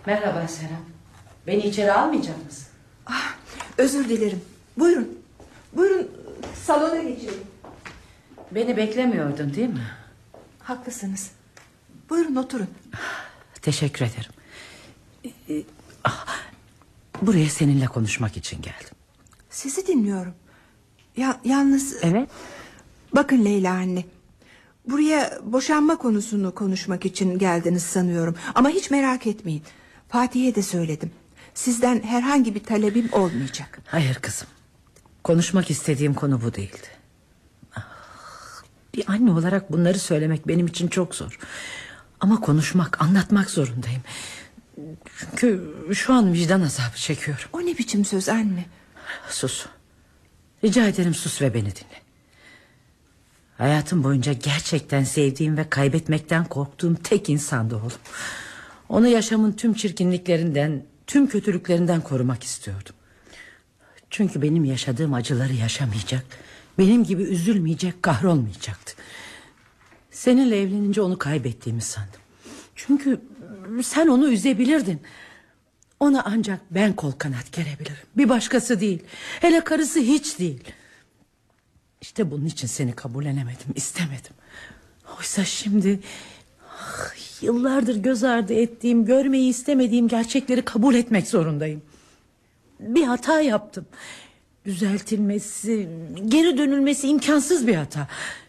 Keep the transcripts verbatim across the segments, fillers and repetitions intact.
Merhaba Serap. Beni içeri almayacak mısın? Ah, özür dilerim. Buyurun. Buyurun salona geçelim. Beni beklemiyordun değil mi? Haklısınız. Buyurun oturun. Teşekkür ederim. Ee, ah, buraya seninle konuşmak için geldim. Sizi dinliyorum. Ya, yalnız... Evet. Bakın Leyla anne. Buraya boşanma konusunu konuşmak için geldiniz sanıyorum. Ama hiç merak etmeyin. Fatih'e de söyledim. Sizden herhangi bir talebim olmayacak. Hayır kızım. Konuşmak istediğim konu bu değildi. Ah, bir anne olarak bunları söylemek benim için çok zor. Ama konuşmak, anlatmak zorundayım. Çünkü şu an vicdan azabı çekiyorum. O ne biçim söz anne? Sus. Rica ederim sus ve beni dinle. Hayatım boyunca gerçekten sevdiğim ve kaybetmekten korktuğum tek insandı oğlum. Onu yaşamın tüm çirkinliklerinden, tüm kötülüklerinden korumak istiyordum. Çünkü benim yaşadığım acıları yaşamayacak, benim gibi üzülmeyecek, kahrolmayacaktı. Seninle evlenince onu kaybettiğimi sandım. Çünkü sen onu üzebilirdin. Ona ancak ben kol kanat gerebilirim. Bir başkası değil. Hele karısı hiç değil. İşte bunun için seni kabullenemedim, istemedim. Oysa şimdi ah, yıllardır göz ardı ettiğim, görmeyi istemediğim gerçekleri kabul etmek zorundayım. Bir hata yaptım. Düzeltilmesi, geri dönülmesi imkansız bir hata.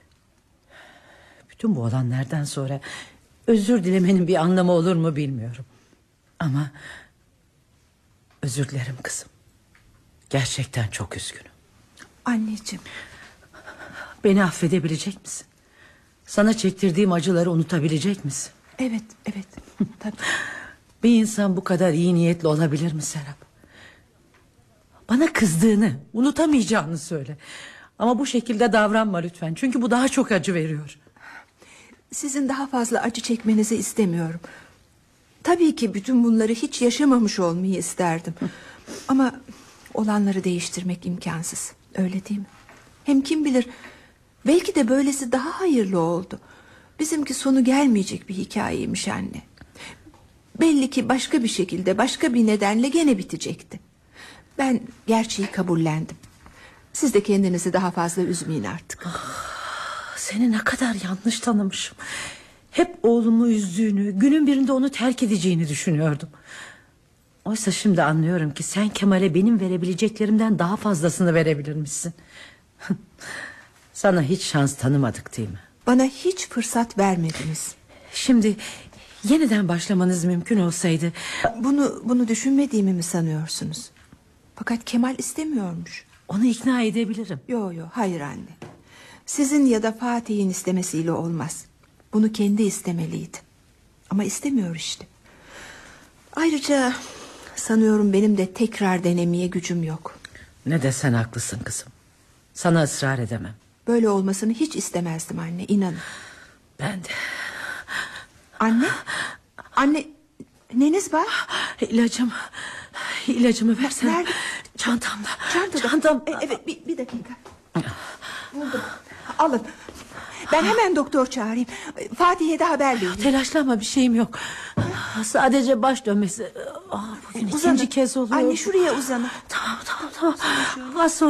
Bütün bu olanlardan sonra özür dilemenin bir anlamı olur mu bilmiyorum. Ama özür dilerim kızım. Gerçekten çok üzgünüm. Anneciğim. Beni affedebilecek misin? Sana çektirdiğim acıları unutabilecek misin? Evet, evet. Tabii. Bir insan bu kadar iyi niyetli olabilir mi Serap? Bana kızdığını, unutamayacağını söyle. Ama bu şekilde davranma lütfen. Çünkü bu daha çok acı veriyor. Sizin daha fazla acı çekmenizi istemiyorum. Tabii ki bütün bunları hiç yaşamamış olmayı isterdim. Ama olanları değiştirmek imkansız. Öyle değil mi? Hem kim bilir, belki de böylesi daha hayırlı oldu. Bizimki sonu gelmeyecek bir hikayeymiş anne. Belli ki başka bir şekilde, başka bir nedenle gene bitecekti. Ben gerçeği kabullendim. Siz de kendinizi daha fazla üzmeyin artık. Seni ne kadar yanlış tanımışım. Hep oğlumu üzdüğünü, günün birinde onu terk edeceğini düşünüyordum. Oysa şimdi anlıyorum ki sen Kemal'e benim verebileceklerimden daha fazlasını verebilirmişsin. Sana hiç şans tanımadık değil mi? Bana hiç fırsat vermediniz. Şimdi yeniden başlamanız mümkün olsaydı... Bunu bunu düşünmediğimi mi sanıyorsunuz? Fakat Kemal istemiyormuş. Onu ikna edebilirim. Yo yo, hayır anne. Sizin ya da Fatih'in istemesiyle olmaz. Bunu kendi istemeliydi. Ama istemiyor işte. Ayrıca sanıyorum benim de tekrar denemeye gücüm yok. Ne desen haklısın kızım. Sana ısrar edemem. Böyle olmasını hiç istemezdim anne, inanın. Ben de. Anne? Anne, neniz var? İlacım. İlacımı versene. Nerede? Çantamda. Çantada. Çantam. E, evet, bir, bir dakika. Buldum. Alın. Ben hemen doktor çağırayım. Fatih'e de haber vereyim. Telaşlanma, bir şeyim yok. Sadece baş dönmesi. Ah, bugün Uzanın. ikinci kez oluyor. Anne, şuraya uzanın. Tamam tamam tamam. Az sonra